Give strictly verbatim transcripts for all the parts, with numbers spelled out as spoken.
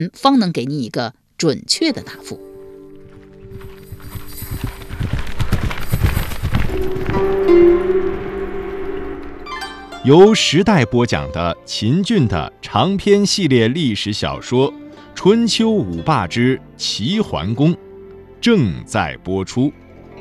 方能给你一个准确的答复。 由时代播讲的秦俊的长篇系列历史小说《春秋五霸之齐桓公》正在播出。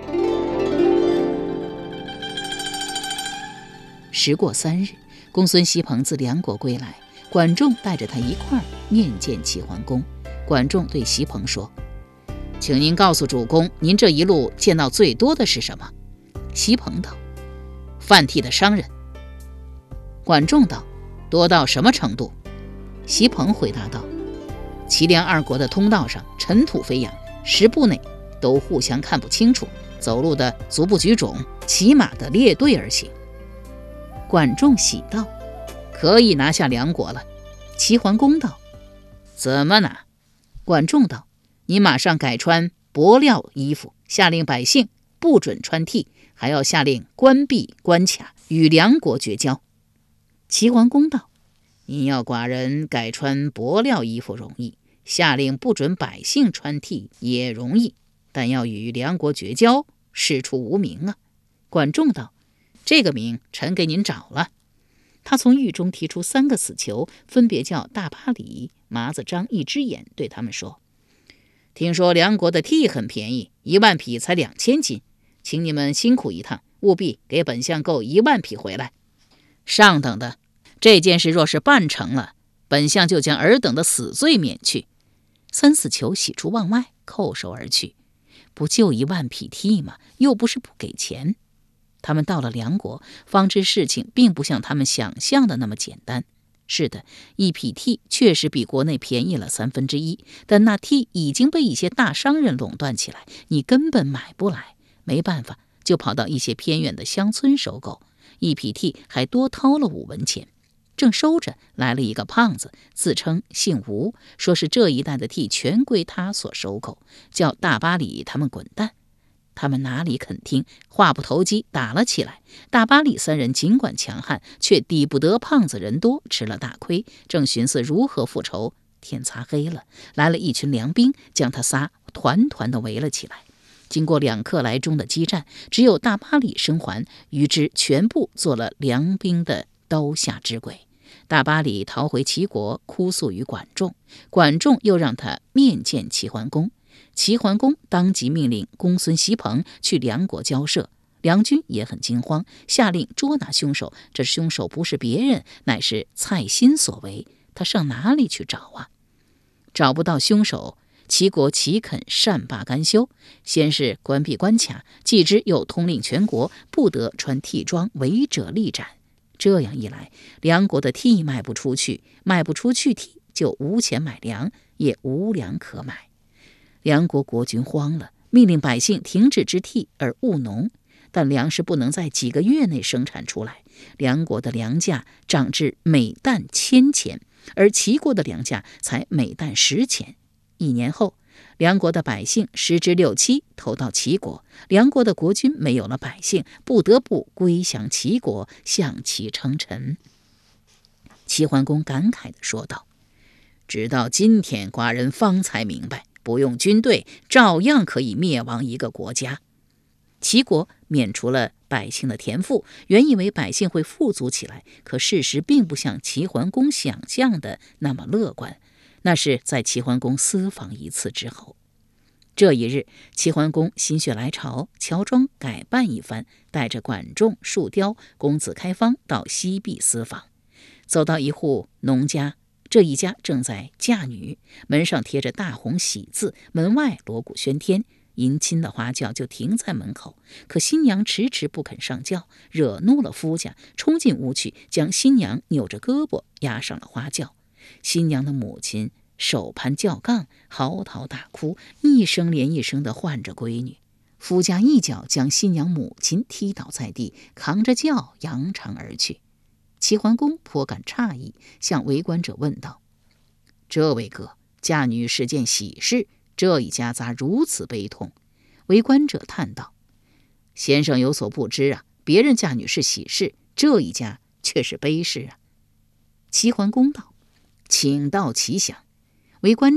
时过三日，公孙锡朋自梁国归来，管仲带着他一块儿面见齐桓公。管仲对锡朋说：“请您告诉主公，您这一路见到最多的是什么？”锡朋道：“犯替的商人。”管仲道：“多到什么程度？”锡朋回答道：“齐梁二国的通道上尘土飞扬，十步内都互相看不清楚，走路的足不举踵，骑马的列队而行。”管仲喜道：“可以拿下梁国了。”齐桓公道：“怎么拿？”管仲道：“你马上改穿帛料衣服，下令百姓不准穿替，还要下令关闭关卡，与梁国绝交。”齐桓公道：“你要寡人改穿帛料衣服容易，下令不准百姓穿替也容易，但要与梁国绝交，事出无名啊。”管仲道：“这个名臣给您找了。”他从狱中提出三个死囚，分别叫大巴黎、麻子张、一只眼，对他们说：“听说梁国的替很便宜，一万匹才两千斤，请你们辛苦一趟，务必给本相购一万匹回来。上等的，这件事若是办成了，本相就将尔等的死罪免去。”三死囚喜出望外，叩首而去。不就一万匹替吗？又不是不给钱。他们到了梁国，方知事情并不像他们想象的那么简单。是的，一匹替确实比国内便宜了三分之一，但那替已经被一些大商人垄断起来，你根本买不来。没办法，就跑到一些偏远的乡村收购，一匹替还多掏了五文钱。正收着，来了一个胖子，自称姓吴，说是这一带的替全归他所收购，叫大巴黎他们滚蛋。他们哪里肯听，话不投机，打了起来。大巴黎三人尽管强悍，却抵不得胖子人多，吃了大亏。正寻思如何复仇，天擦黑了，来了一群梁兵，将他仨团团的围了起来。经过两刻来钟的激战，只有大巴黎生还，余之全部做了梁兵的刀下之鬼。大巴黎逃回齐国，哭诉于管仲，管仲又让他面见齐桓公。齐桓公当即命令公孙锡朋去梁国交涉，梁军也很惊慌，下令捉拿凶手。这凶手不是别人，乃是蔡新所为。他上哪里去找啊？找不到凶手，齐国岂肯善罢甘休？先是关闭关卡，继之又通令全国不得穿替装，违者立斩。这样一来，梁国的替卖不出去，卖不出去替就无钱买粮，也无粮可买。梁国国君慌了，命令百姓停止织替而务农，但粮食不能在几个月内生产出来。梁国的粮价涨至每担千钱，而齐国的粮价才每担十钱。一年后，梁国的百姓十之六七投到齐国，梁国的国君没有了百姓，不得不归降齐国，向其称臣。齐桓公感慨地说道：“直到今天，寡人方才明白，不用军队照样可以灭亡一个国家。”齐国免除了百姓的田赋，原以为百姓会富足起来，可事实并不像齐桓公想象的那么乐观。那是在齐桓公私访一次之后。这一日，齐桓公心血来潮，乔装改扮一番，带着管仲、树雕、公子开方到西壁私访。走到一户农家，这一家正在嫁女，门上贴着大红喜字，门外锣鼓喧天，迎亲的花轿就停在门口。可新娘迟迟不肯上轿，惹怒了夫家，冲进屋去，将新娘扭着胳膊押上了花轿。新娘的母亲手攀轿杠，嚎啕大哭，一声连一声地唤着闺女。夫家一脚将新娘母亲踢倒在地，扛着轿扬长而去。齐桓公颇感诧异，向围观者问道：“这位哥，嫁女是件喜事，这一家咋如此悲痛？”围观者叹道：“先生有所不知啊，别人嫁女是喜事，这一家却是悲事啊。”齐桓公道：“请道其详。”围观